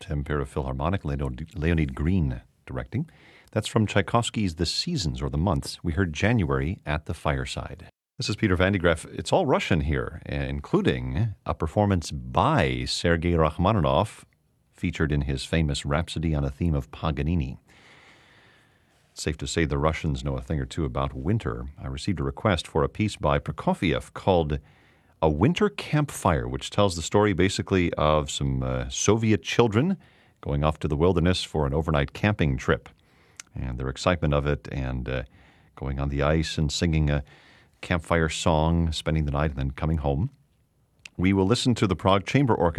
Tampere Philharmonic, Leonid Green directing. That's from Tchaikovsky's The Seasons, or the Months. We heard January at the Fireside. This is Peter Van de Graaff. It's all Russian here, including a performance by Sergei Rachmaninoff, featured in his famous Rhapsody on a Theme of Paganini. It's safe to say the Russians know a thing or two about winter. I received a request for a piece by Prokofiev called A Winter Campfire, which tells the story basically of some Soviet children going off to the wilderness for an overnight camping trip, and their excitement of it, and going on the ice and singing a campfire song, spending the night, and then coming home. We will listen to the Prague Chamber Orchestra